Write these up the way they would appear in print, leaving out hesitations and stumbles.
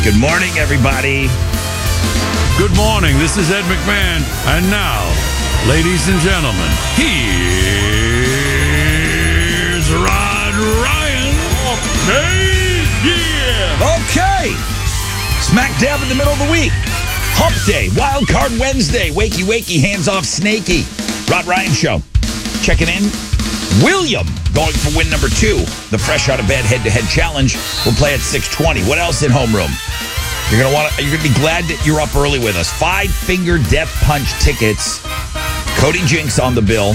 Good morning, everybody. Good morning. This is Ed McMahon. And now, ladies and gentlemen, here's Rod Ryan. Okay. Smack dab in the middle of the week. Hump Day, Wild Card Wednesday, Wakey Wakey, Hands Off Snakey. Rod Ryan Show. Checking in. William going for win number 2. The Fresh Out of Bed head-to-head challenge will play at 6:20. What else in homeroom? You're gonna be glad that you're up early with us. 5 Finger Death Punch tickets. Cody Jinks on the bill.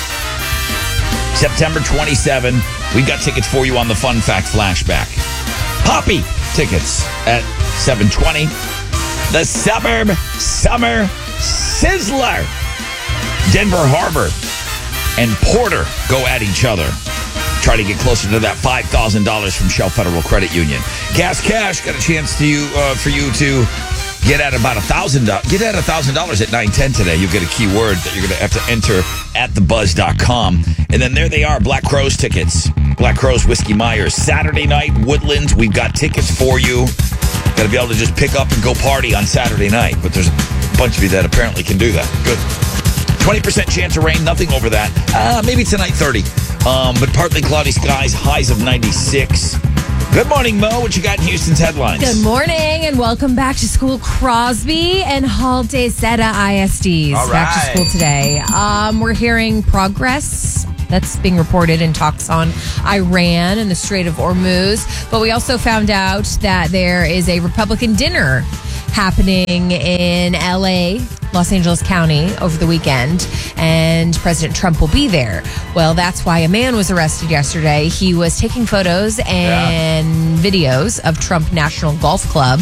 September 27. We've got tickets for you on the Fun Fact Flashback. Poppy tickets at 7:20. The Suburb Summer Sizzler. Denver Harbor and Porter go at each other. Try to get closer to that $5,000 from Shell Federal Credit Union. Gas Cash got a chance for you to get at about $1,000. Get at $1,000 at 9:10 today. You'll get a keyword that you're going to have to enter at thebuzz.com. And then there they are, Black Crowes tickets. Black Crowes Whiskey Myers. Saturday night, Woodlands. We've got tickets for you. Got to be able to just pick up and go party on Saturday night. But there's a bunch of you that apparently can do that. Good. 20% chance of rain, nothing over that. Maybe tonight, 30. But partly cloudy skies, highs of 96. Good morning, Mo. What you got in Houston's headlines? Good morning and welcome back to school, Crosby and Hall de Zeta ISDs. All right. Back to school today. We're hearing progress that's being reported in talks on Iran and the Strait of Hormuz. But we also found out that there is a Republican dinner happening in LA, Los Angeles County, over the weekend, and President Trump will be there. Well, that's why a man was arrested yesterday. He was taking photos and videos of Trump National Golf Club.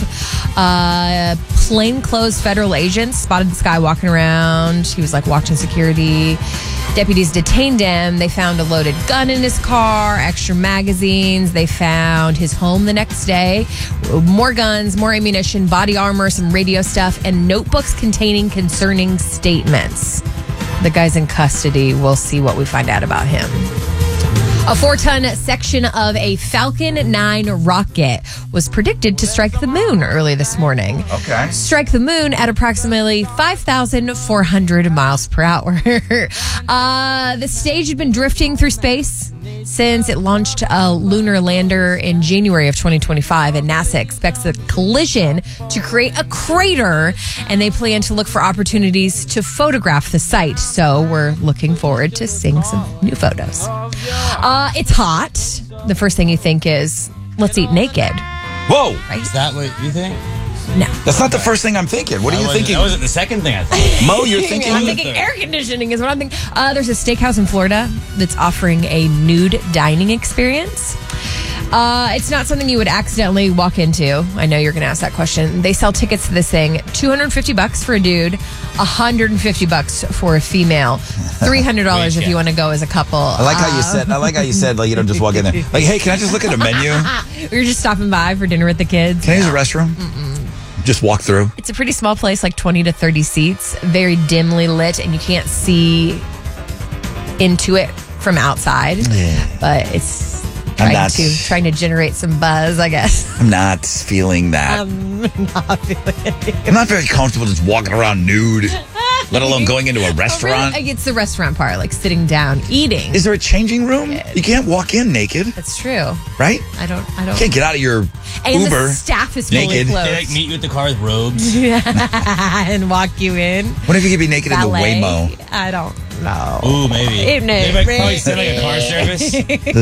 Plainclothes federal agents spotted this guy walking around. He was like watching security. Deputies detained him. They found a loaded gun in his car, extra magazines. They found his home the next day. More guns, more ammunition, body armor, some radio stuff, and notebooks containing concerning statements. The guy's in custody. We'll see what we find out about him. A 4-ton section of a Falcon 9 rocket was predicted to strike the moon early this morning. Okay. Strike the moon at approximately 5,400 miles per hour. The stage had been drifting through space since it launched a lunar lander in January of 2025, and NASA expects the collision to create a crater, and they plan to look for opportunities to photograph the site. So we're looking forward to seeing some new photos. It's hot. The first thing you think is, let's eat naked. Whoa. Right? Is that what you think? No. That's not the first thing I'm thinking. What are you thinking? That wasn't the second thing I thought. Mo, you're thinking? I'm thinking air conditioning is what I'm thinking. There's a steakhouse in Florida that's offering a nude dining experience. It's not something you would accidentally walk into. I know you're going to ask that question. They sell tickets to this thing. $250 for a dude, $150 for a female, $300 if you want to go as a couple. I like how you said, like, you don't just walk in there. Like, hey, can I just look at a menu? We were just stopping by for dinner with the kids. Can I use a restroom? Just walk through. It's a pretty small place, like 20 to 30 seats, very dimly lit, and you can't see into it from outside. Yeah. But it's trying to generate some buzz, I guess. I'm not feeling that. I'm not feeling it. I'm not very comfortable just walking around nude, let alone going into a restaurant. Really? It's the restaurant part, like sitting down, eating. Is there a changing room? You can't walk in naked, That's true. right? I don't. You can't get out of your And Uber. the staff is fully naked. clothed. They like meet you at the car with robes. And walk you in. What if you could be naked in the Valet. Waymo? I don't know. Ooh, maybe. They They might probably send like a car service.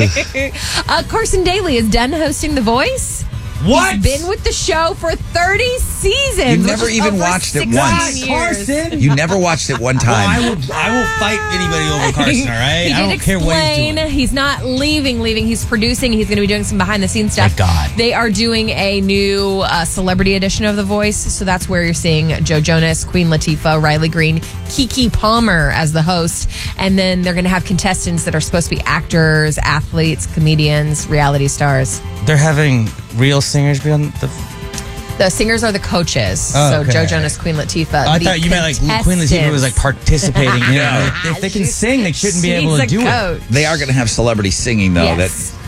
Carson Daly is done hosting The Voice. What? He's been with the show for 30 seasons. You never which is even over watched it 16 once. years. Carson? You never watched it one Well, time. I will fight anybody over Carson, all right? He I did don't care what he's explain doing. he's not leaving. He's producing. He's going to be doing some behind the scenes stuff. Thank God. They are doing a new celebrity edition of The Voice. So that's where you're seeing Joe Jonas, Queen Latifah, Riley Green, Keke Palmer as the host. And then they're going to have contestants that are supposed to be actors, athletes, comedians, reality stars. They're having real singers be on the... The singers are the coaches. Oh, so okay. Joe Jonas, Queen Latifah. I the thought you meant like Queen Latifah was like participating. You know, if they can sing, they shouldn't be able to She's do a it. coach. They are going to have celebrity singing, though. Yes.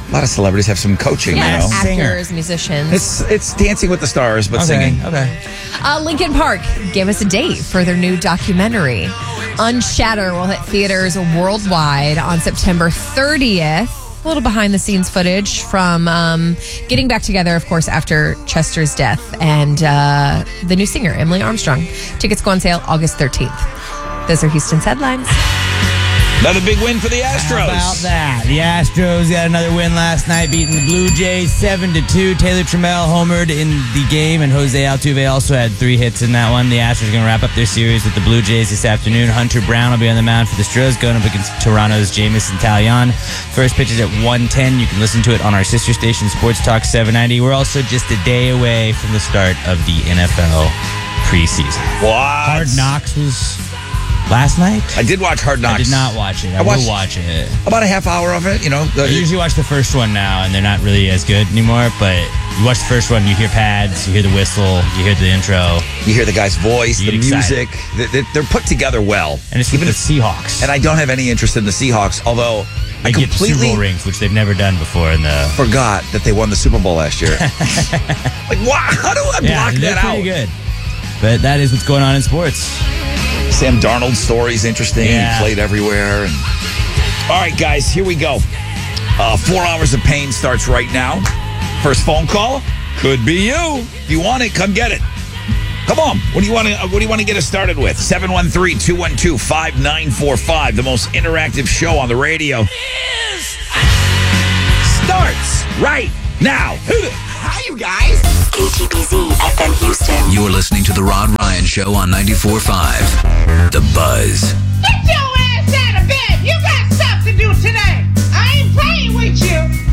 A lot of celebrities have some coaching, Yes, you know. actors, musicians. It's Dancing with the Stars, but singing. Okay. Lincoln Park gave us a date for their new documentary. Unshatter will hit theaters worldwide on September 30th. A little behind the scenes footage from getting back together, of course, after Chester's death, and the new singer, Emily Armstrong. Tickets go on sale August 13th. Those are Houston's headlines. Another big win for the Astros. How about that? The Astros got another win last night, beating the Blue Jays 7-2. Taylor Trammell homered in the game, and Jose Altuve also had 3 hits in that one. The Astros are going to wrap up their series with the Blue Jays this afternoon. Hunter Brown will be on the mound for the Stros, going up against Toronto's Jamison Talion. First pitch is at 1:10. You can listen to it on our sister station, Sports Talk 790. We're also just a day away from the start of the NFL preseason. What? Hard Knocks was last night. I did watch Hard Knocks. I did not watch it. I will watch it. About a half hour of it, you know. I usually watch the first one now, and they're not really as good anymore. But you watch the first one, you hear pads, you hear the whistle, you hear the intro. You hear the guy's voice, You the get music. They're put together well. And it's even the Seahawks. And I don't have any interest in the Seahawks, although They I get Super completely Bowl rings, which they've never done before in the... forgot that they won the Super Bowl last year. Like, wow, how do I block they're that out? pretty good. But that is what's going on in sports. Sam Darnold's story's interesting. Yeah. He played everywhere. All right, guys, here we go. 4 hours of pain starts right now. First phone call could be you. If you want it, come get it. Come on. What do you want to get us started with? 713-212-5945. The most interactive show on the radio starts right now. Hi, you guys. KTBZ FM Houston. You're listening to The Rod Ryan Show on 94.5. The Buzz. Get your ass out of bed. You got stuff to do today. I ain't playing with you.